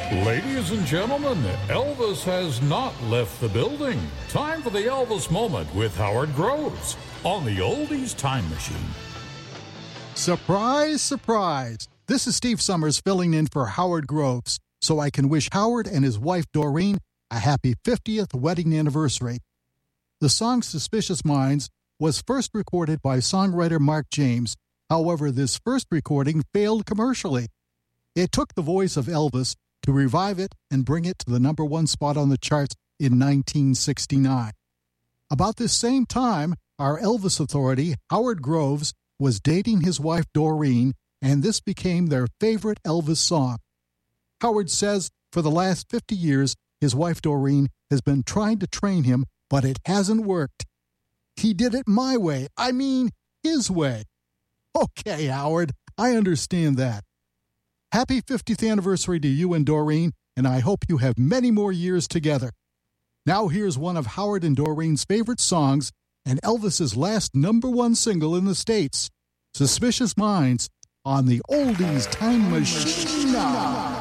Ladies and gentlemen, Elvis has not left the building. Time for the Elvis Moment with Howard Groves on the Oldies Time Machine. Surprise, surprise. This is Steve Summers filling in for Howard Groves, so I can wish Howard and his wife Doreen a happy 50th wedding anniversary. The song Suspicious Minds was first recorded by songwriter Mark James. However, this first recording failed commercially. It took the voice of Elvis to revive it and bring it to the number one spot on the charts in 1969. About this same time, our Elvis authority, Howard Groves, was dating his wife Doreen, and this became their favorite Elvis song. Howard says for the last 50 years, his wife Doreen has been trying to train him, but it hasn't worked. He did it my way. I mean, his way. Okay, Howard, I understand that. Happy 50th anniversary to you and Doreen, and I hope you have many more years together. Now here's one of Howard and Doreen's favorite songs and Elvis's last number one single in the States, Suspicious Minds, on the Oldies Time Machine.